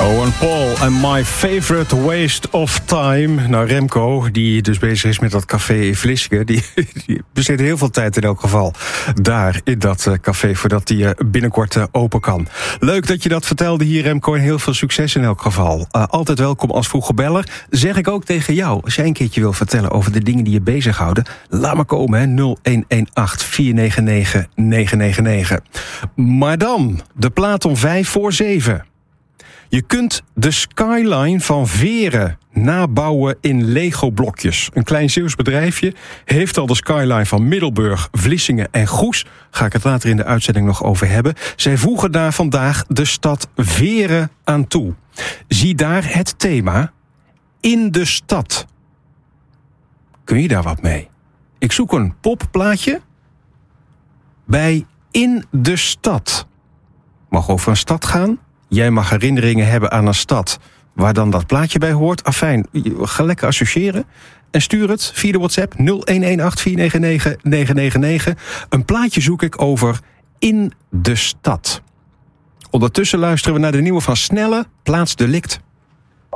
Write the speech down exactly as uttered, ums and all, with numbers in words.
Owen Paul en My Favorite Waste of Time. Nou, Remco, die dus bezig is met dat café Vlissingen, die, die besteedt heel veel tijd in elk geval daar in dat uh, café, voordat die uh, binnenkort uh, open kan. Leuk dat je dat vertelde hier, Remco, en heel veel succes in elk geval. Uh, altijd welkom als vroege beller. Zeg ik ook tegen jou, als jij een keertje wil vertellen over de dingen die je bezighouden, laat maar komen, hè, nul een een acht vier negen negen negen negen negen. Maar dan, de plaat om vijf voor zeven. Je kunt de skyline van Veren nabouwen in Lego-blokjes. Een klein Zeeuws bedrijfje heeft al de skyline van Middelburg, Vlissingen en Goes. Ga ik het later in de uitzending nog over hebben. Zij voegen daar vandaag de stad Veren aan toe. Zie daar het thema in de stad. Kun je daar wat mee? Ik zoek een popplaatje bij in de stad. Mag over een stad gaan. Jij mag herinneringen hebben aan een stad waar dan dat plaatje bij hoort. Afijn, ga lekker associëren. En stuur het via de WhatsApp nul een een acht vier negen negen negen negen negen. Een plaatje zoek ik over in de stad. Ondertussen luisteren we naar de nieuwe van Snelle, Plaatsdelict.